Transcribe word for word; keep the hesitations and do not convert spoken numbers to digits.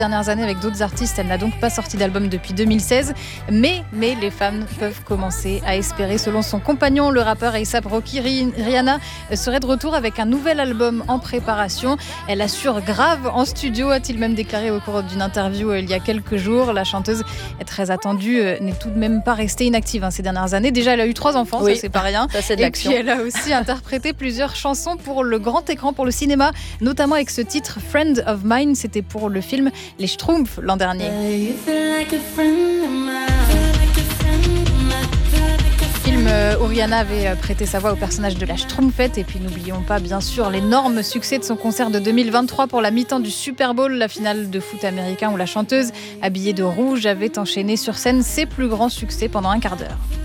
Dernières années avec d'autres artistes, elle n'a donc pas sorti d'album depuis deux mille seize, mais, mais les fans peuvent commencer à espérer. Selon son compagnon, le rappeur A$AP Rocky, Rihanna serait de retour avec un nouvel album en préparation. Elle assure grave en studio, a-t-il même déclaré au cours d'une interview il y a quelques jours. La chanteuse est très attendue, n'est tout de même pas restée inactive hein, ces dernières années. Déjà, elle a eu trois enfants, oui, ça c'est pas rien. Ça, c'est de Et l'action. puis elle a aussi interprété plusieurs chansons pour le grand écran, pour le cinéma, notamment avec ce titre Friend of Mine. C'était pour le film Les Schtroumpfs l'an dernier. Film où Rihanna avait prêté sa voix au personnage de la Schtroumpfette. Et puis n'oublions pas bien sûr l'énorme succès de son concert de deux mille vingt-trois pour la mi-temps du Super Bowl, la finale de foot américain où la chanteuse habillée de rouge avait enchaîné sur scène ses plus grands succès pendant un quart d'heure.